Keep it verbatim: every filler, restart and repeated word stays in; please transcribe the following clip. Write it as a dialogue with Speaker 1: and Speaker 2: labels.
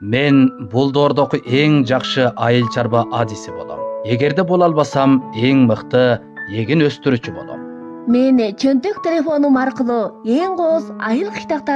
Speaker 1: Мен бул доордогу эң жакшы айыл чарба адиси болом. Эгерде боло албасам, эң мыкты эгин өстүрүүчү болом.
Speaker 2: Мен чөнтөк телефонум аркылуу эң кооз айыл кыштактарын